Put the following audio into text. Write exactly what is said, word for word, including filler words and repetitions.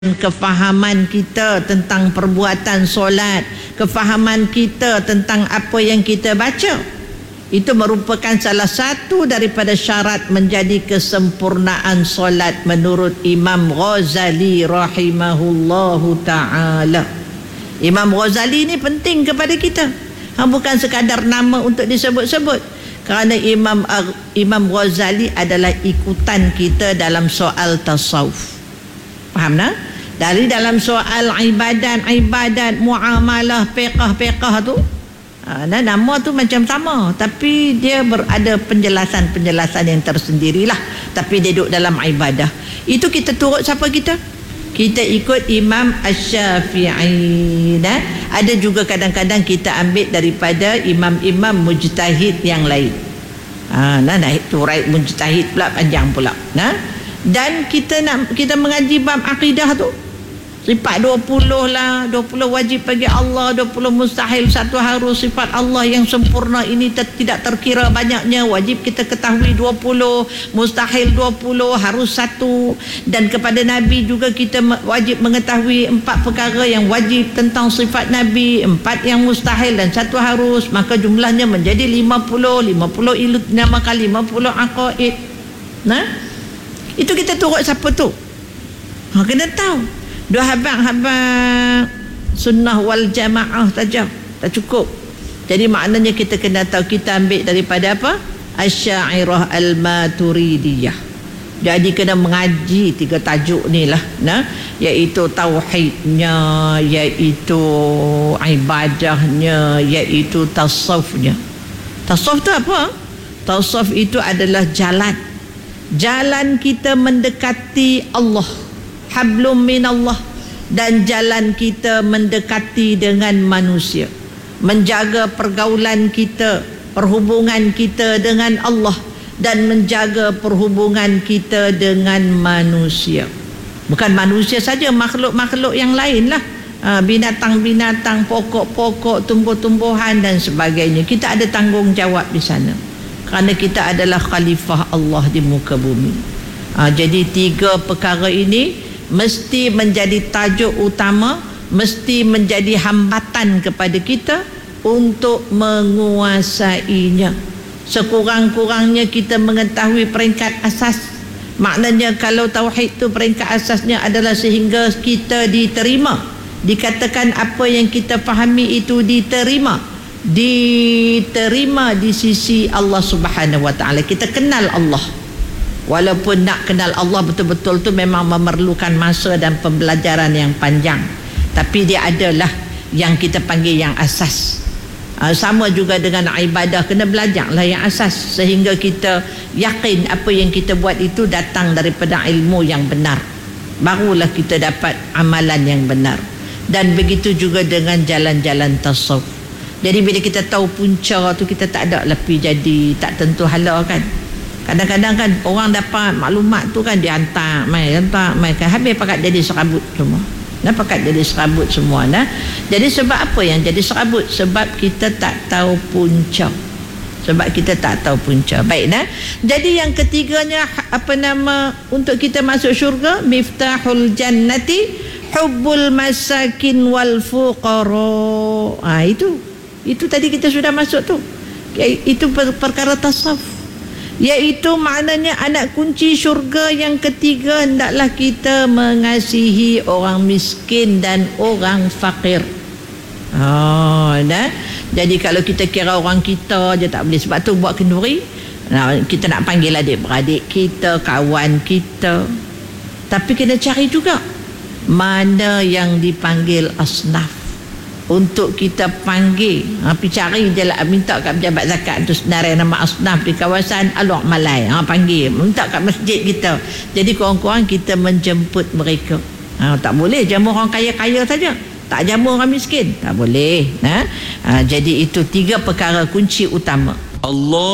kefahaman kita tentang perbuatan solat, kefahaman kita tentang apa yang kita baca, itu merupakan salah satu daripada syarat menjadi kesempurnaan solat menurut Imam Ghazali rahimahullahu ta'ala. Imam Ghazali ni penting kepada kita, bukan sekadar nama untuk disebut-sebut, kerana Imam Imam Ghazali adalah ikutan kita dalam soal tasawuf. Faham tak? Dari dalam soal ibadat-ibadat, muamalah, fiqh-fiqh tu, ha, nah, nama tu macam sama, tapi dia berada penjelasan-penjelasan yang tersendirilah, tapi dia duduk dalam ibadah. Itu kita turut siapa kita? Kita ikut Imam Asy-Syafi'i. Nah, ada juga kadang-kadang kita ambil daripada imam-imam mujtahid yang lain. Ha, nah, nah itu right mujtahid pula panjang pula. Nah, dan kita nak kita mengaji bab akidah tu, sifat dua puluh lah, dua puluh wajib bagi Allah, dua puluh mustahil, satu harus sifat Allah yang sempurna ini ter, tidak terkira banyaknya, wajib kita ketahui dua puluh, mustahil dua puluh, harus satu. Dan kepada Nabi juga kita wajib mengetahui empat perkara yang wajib tentang sifat Nabi, empat yang mustahil dan satu harus, maka jumlahnya menjadi lima puluh, lima puluh ilut namakan lima puluh aqaid. Nah, itu kita turut siapa tu? Ha, kena tahu. Dua habang-habang sunnah wal jamaah saja tak cukup. Jadi maknanya kita kena tahu, kita ambil daripada apa? Asy'ariyah al-Maturidiyah. Jadi kena mengaji tiga tajuk ni lah, nah, iaitu tauhidnya, iaitu ibadahnya, iaitu tasawufnya. Tasawuf tu apa? Tasawuf itu adalah jalan. Jalan kita mendekati Allah, hablum minallah, dan jalan kita mendekati dengan manusia, menjaga pergaulan kita, perhubungan kita dengan Allah, dan menjaga perhubungan kita dengan manusia. Bukan manusia saja, makhluk-makhluk yang lain lah, binatang-binatang, pokok-pokok, tumbuh-tumbuhan dan sebagainya. Kita ada tanggungjawab di sana, kerana kita adalah khalifah Allah di muka bumi. Ha, jadi tiga perkara ini mesti menjadi tajuk utama, mesti menjadi hambatan kepada kita untuk menguasainya. Sekurang-kurangnya kita mengetahui peringkat asas. Maknanya kalau tauhid itu peringkat asasnya adalah sehingga kita diterima, dikatakan apa yang kita fahami itu diterima, diterima di sisi Allah Subhanahu wa taala. Kita kenal Allah. Walaupun nak kenal Allah betul-betul tu memang memerlukan masa dan pembelajaran yang panjang, tapi dia adalah yang kita panggil yang asas. Uh, sama juga dengan ibadah, kena belajarlah yang asas sehingga kita yakin apa yang kita buat itu datang daripada ilmu yang benar, barulah kita dapat amalan yang benar. Dan begitu juga dengan jalan-jalan tasawuf. Jadi bila kita tahu punca tu, kita tak ada lebih jadi tak tentu hala kan. Kadang-kadang kan orang dapat maklumat tu kan dia hantar mai hantar mai kan, habis pakat jadi serabut semua. Nah, pakat jadi serabut semua. Nah, jadi sebab apa yang jadi serabut? Sebab kita tak tahu punca. Sebab kita tak tahu punca. Baik, nah. Jadi yang ketiganya apa nama untuk kita masuk syurga? Miftahul jannati hubbul masakin wal fuqara. Ah, itu. Itu tadi kita sudah masuk tu. Itu perkara tasawuf. Iaitu maknanya anak kunci syurga yang ketiga, hendaklah kita mengasihi orang miskin dan orang fakir. Oh, nah. Jadi kalau kita kira orang kita je tak boleh, sebab tu buat kenduri. Nah, kita nak panggil adik-beradik kita, kawan kita. Tapi kena cari juga mana yang dipanggil asnaf untuk kita panggil. Ha, pergi cari je lah, minta kat pejabat zakat tu senarai nama asnaf di kawasan Alok Malai. Ha, panggil, minta kat masjid kita. Jadi kurang-kurang kita menjemput mereka. Ha, tak boleh jamu orang kaya-kaya saja, tak jamu orang miskin, tak boleh. Ha? Ha, jadi itu tiga perkara kunci utama. Allah